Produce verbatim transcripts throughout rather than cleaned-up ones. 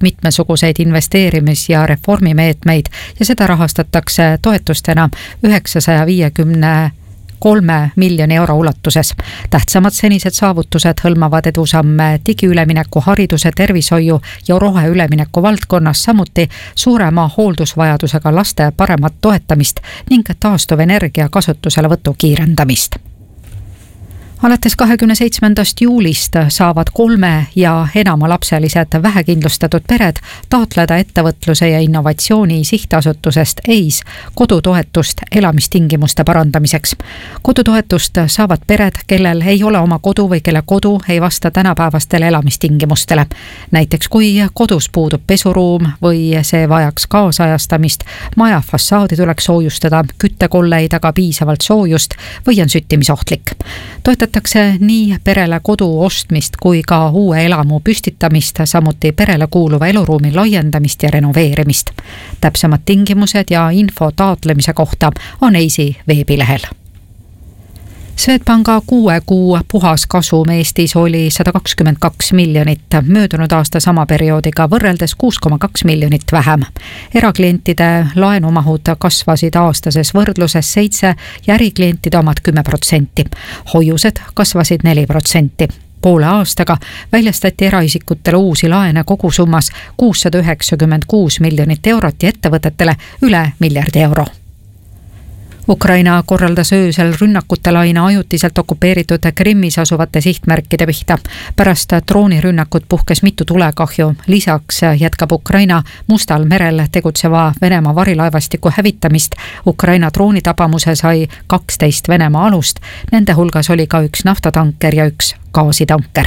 mitmesuguseid investeerimis- ja reformimeetmeid ja seda rahastatakse toetustena üheksasaja viiekümne kolme miljoni euro ulatuses. Tähtsamad senised saavutused hõlmavad edusamme digiülemineku, hariduse, tervishoiu ja roheülemineku valdkonnas, samuti suurema hooldusvajadusega laste paremat toetamist ning taastuvenergia kasutuselevõtu kiirendamist. Alates kahekümne seitsmendast juulist saavad kolme ja enama lapselised vähekindlustatud pered taotleda ettevõtluse ja innovatsiooni sihtasutusest E I S kodutoetust elamistingimuste parandamiseks. Kodutoetust saavad pered, kellel ei ole oma kodu või kelle kodu ei vasta tänapäevastele elamistingimustele. Näiteks kui kodus puudub pesuruum või see vajaks kaasajastamist, maja fassaadi tuleks soojustada, küttekolleid aga piisavalt soojust või on süttimisohtlik. Toetatakse nii perele kodu ostmist kui ka uue elamu püstitamist, samuti perele kuuluva eluruumi laiendamist ja renoveerimist. Täpsemad tingimused ja info taotlemise kohta on E I S-i veebilehel. Swedbanka kuue kuu puhas kasum Eestis oli sada kakskümmend kaks miljonit, möödunud aasta sama perioodiga võrreldes kuus koma kaks miljonit vähem. Eraklientide laenumahud kasvasid aastases võrdluses seitse ja äriklientide omad kümme protsenti. Hoiused kasvasid neli protsenti. Poole aastaga väljastati eraisikutele uusi laene kogusummas kuussada üheksakümmend kuus miljonit eurot ja ettevõtetele üle miljardi euro. Ukraina korraldas öösel rünnakute laine ajutiselt okupeeritud Krimmis asuvate sihtmärkide pihta. Pärast droonirünnakut puhkes mitu tulekahju. Lisaks jätkab Ukraina Mustal merel tegutseva Venemaa varilaevastiku hävitamist. Ukraina droonitabamuse sai kaksteist Venemaa alust. Nende hulgas oli ka üks naftatanker ja üks gaasitanker.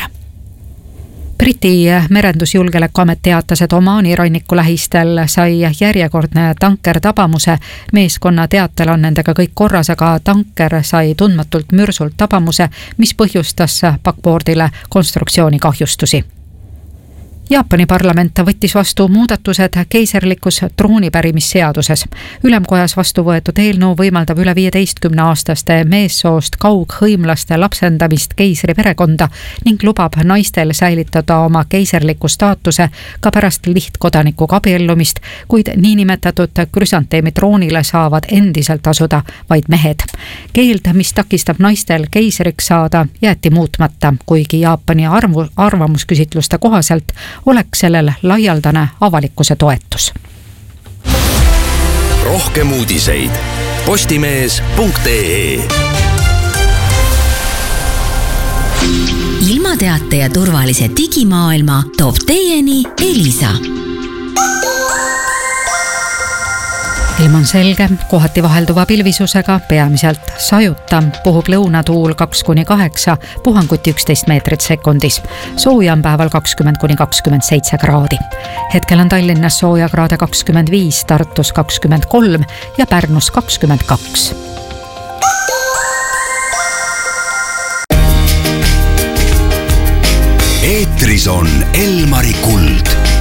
Briti merendusjulgeolekuamet teatas, et Omaani ranniku lähistel sai järjekordne tanker tabamuse. Meeskonna teatel on nendega kõik korras, aga tanker sai tundmatult mürsult tabamuse, mis põhjustas backboardile konstruktsiooni kahjustusi. Jaapani parlament võttis vastu muudatused keiserlikus troonipärimisseaduses. Ülemkojas vastu võetud eelnõu võimaldab üle viieteistkümne aastaste meessoost kaughõimlaste lapsendamist keisri perekonda ning lubab naistel säilitada oma keiserliku staatuse ka pärast lihtkodanikuga abiellumist, kuid niinimetatud krüsanteemi troonile saavad endiselt asuda vaid mehed. Keeld, mis takistab naistel keisriks saada, jäeti muutmata, kuigi Jaapani arvu, arvamusküsitluste kohaselt oleks sellel laialdane avalikkuse toetus. Rohkem uudiseid postimees punkt ee. Ilmateate ja turvalise digimaailma toob teieni Elisa. Ilm on selge, kohati vahelduva pilvisusega, peamiselt sajuta, puhub lõunatuul kaks kuni kaheksa, puhanguti üksteist meetrit sekundis. Sooja on päeval kakskümmend kuni kakskümmend seitse kraadi. Hetkel on Tallinnas sooja kraade kakskümmend viis, Tartus kakskümmend kolm ja Pärnus kakskümmend kaks. Eetris on Elmari Kuld.